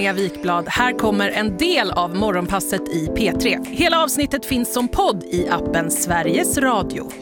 Wikblad. Här kommer en del av morgonpasset i P3. Hela avsnittet finns som podd i appen Sveriges Radio.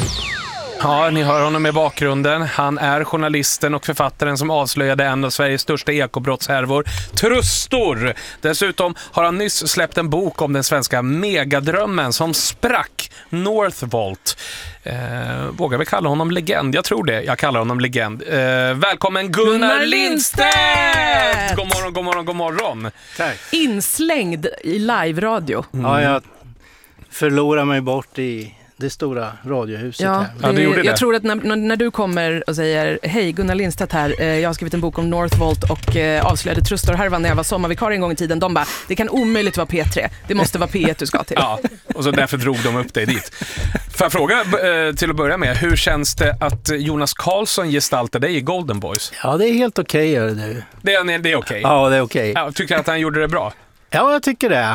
Ja, ni hör honom i bakgrunden. Han är journalisten och författaren som avslöjade en av Sveriges största ekobrottshärvor, Trustor. Dessutom har han nyss släppt en bok om den svenska megadrömmen som sprack, Northvolt. Vågar vi kalla honom legend? Jag tror det. Jag kallar honom legend. Välkommen Gunnar Lindstedt! God morgon. Tack. Inslängd i live-radio. Ja, jag förlorar mig bort i det stora radiohuset här. Ja, du gjorde det. Jag tror att när du kommer och säger hej, Gunnar Lindstedt här, jag har skrivit en bok om Northvolt och avslöjade Trustor-härvan när jag var sommarvikarie en gång i tiden. De bara, det kan omöjligt vara P3. Det måste vara P1 du ska till. Ja, och så därför drog de upp dig dit. Får jag fråga till att börja med, hur känns det att Jonas Karlsson gestaltar dig i Golden Boys? Ja, det är helt okej. Det är okej. Ja, det är okej. Ja, tycker du att han gjorde det bra? Ja, jag tycker det.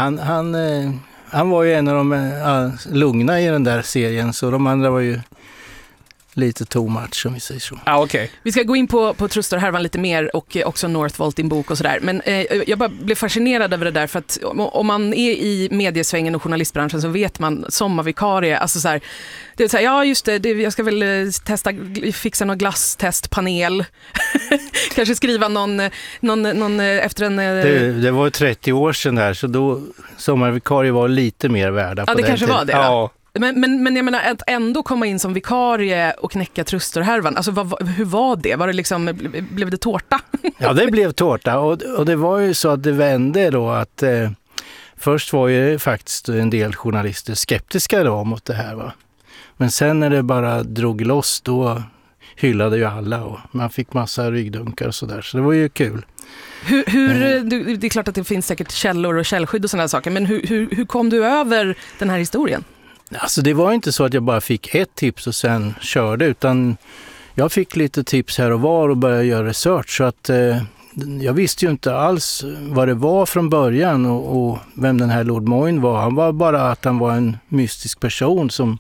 Han var ju en av de lugna i den där serien, så de andra var ju lite too much, om vi säger så. Ja, okej. Vi ska gå in på Trustor-härvan lite mer och också Northvolt, din bok och sådär. Men jag bara blev fascinerad över det där, för att om man är i mediesvängen och journalistbranschen så vet man sommarvikarie, alltså så här, det är så här, ja just det, jag ska väl fixa någon glasstestpanel. Kanske skriva någon efter en... Det var 30 år sedan där, så då sommarvikarie var lite mer värda. Ja, det kanske var det. Ja. Men jag menar, att ändå komma in som vikarie och knäcka Trustor-härvan, alltså hur var det? Var det liksom, blev det tårta? Ja, det blev tårta, och det var ju så att det vände då att först var ju faktiskt en del journalister skeptiska då mot det här, va. Men sen när det bara drog loss, då hyllade ju alla och man fick massa ryggdunkar och sådär, så det var ju kul. Det är klart att det finns säkert källor och källskydd och sådana saker, men hur kom du över den här historien? Alltså det var inte så att jag bara fick ett tips och sen körde, utan jag fick lite tips här och var och började göra research, så att jag visste ju inte alls vad det var från början och vem den här Lord Moyne var. Han var bara att han var en mystisk person som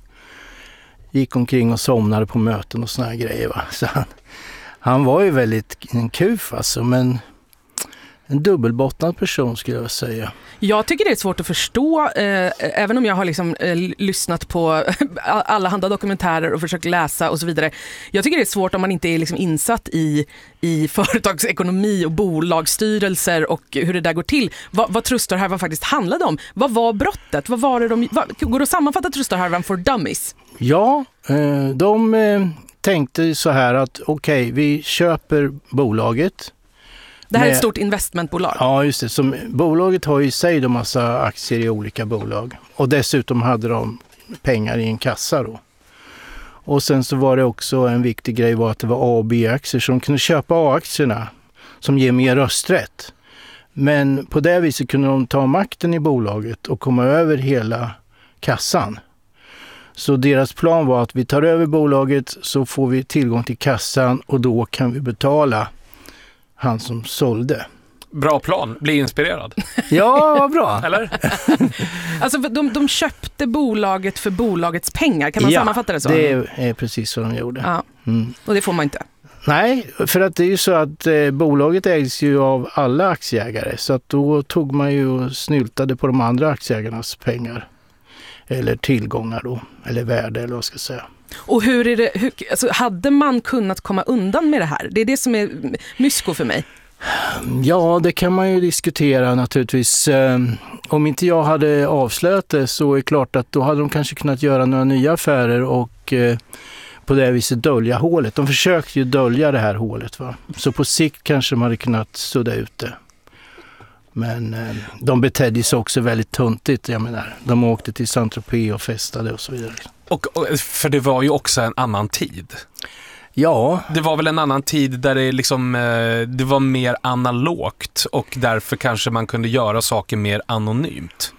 gick omkring och somnade på möten och såna här grejer, va. Så han var ju väldigt en kuf alltså, men en dubbelbottnad person skulle jag säga. Jag tycker det är svårt att förstå, även om jag har liksom, lyssnat på alla handa dokumentärer och försökt läsa och så vidare. Jag tycker det är svårt om man inte är liksom insatt i företagsekonomi och bolagsstyrelser och hur det där går till. Vad Trustor-härvan faktiskt handlade om. Vad var brottet? Vad var det går det att sammanfatta Trustor-härvan för dummies? Ja, de tänkte så här att okej, vi köper bolaget. Det här är ett stort investmentbolag. Ja, just det. Som, bolaget har ju i sig en massa aktier i olika bolag. Och dessutom hade de pengar i en kassa då. Och sen så var det också en viktig grej var att det var A- och B-aktier. Så de kunde köpa A-aktierna som ger mer rösträtt. Men på det viset kunde de ta makten i bolaget och komma över hela kassan. Så deras plan var att vi tar över bolaget, så får vi tillgång till kassan och då kan vi betala han som sålde. Bra plan, bli inspirerad. Ja, vad bra. Eller? Alltså de köpte bolaget för bolagets pengar, kan man sammanfatta det så? Det är precis vad de gjorde. Ja. Och det får man inte. Nej, för att det är ju så att bolaget ägs ju av alla aktieägare, så att då tog man ju och snyltade på de andra aktieägarnas pengar. Eller tillgångar då, eller värde eller vad ska jag säga. Och alltså, hade man kunnat komma undan med det här? Det är det som är mysko för mig. Ja, det kan man ju diskutera naturligtvis. Om inte jag hade avslöjat det, så är det klart att då hade de kanske kunnat göra några nya affärer och på det viset dölja hålet. De försökte ju dölja det här hålet, va? Så på sikt kanske de hade kunnat sudda ut det. Men de betedde sig också väldigt tuntigt, jag menar. De åkte till Saint-Tropez och festade och så vidare. Och för det var ju också en annan tid. Ja. Det var väl en annan tid där det liksom det var mer analogt och därför kanske man kunde göra saker mer anonymt.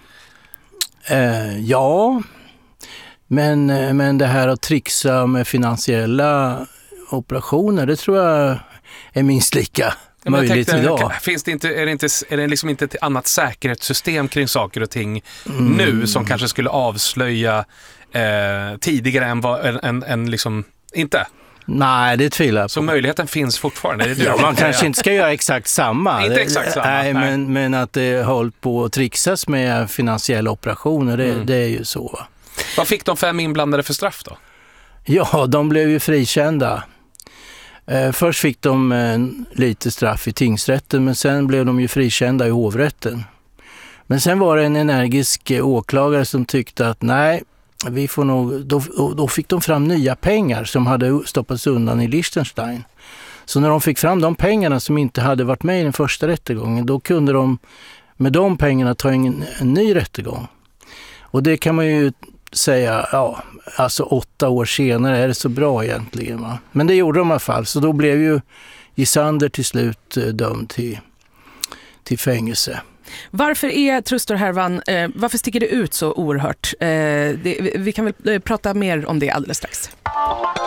Ja. Men det här att trixa med finansiella operationer, det tror jag är minst lika möjligt idag. Är det liksom inte ett annat säkerhetssystem kring saker och ting nu som kanske skulle avslöja tidigare än vad en liksom inte? Nej, det tvivlar jag på. Så möjligheten finns fortfarande? Är det Ja, man kanske inte ska göra exakt samma. Inte exakt samma. Nej. Men att det håller på att trixas med finansiella operationer, det är ju så. Va? Vad fick de 5 inblandade för straff då? Ja, de blev ju frikända. Först fick de lite straff i tingsrätten, men sen blev de ju frikända i hovrätten. Men sen var det en energisk åklagare som tyckte att nej, vi får nog, då fick de fram nya pengar som hade stoppats undan i Liechtenstein. Så när de fick fram de pengarna som inte hade varit med i den första rättegången, då kunde de med de pengarna ta en ny rättegång. Och det kan man ju säga, ja, alltså 8 år senare är det så bra egentligen. Va? Men det gjorde de i alla fall, så då blev ju Gisander till slut dömd till fängelse. Varför är Trustor-härvan, varför sticker det ut så oerhört? Vi kan väl prata mer om det alldeles strax.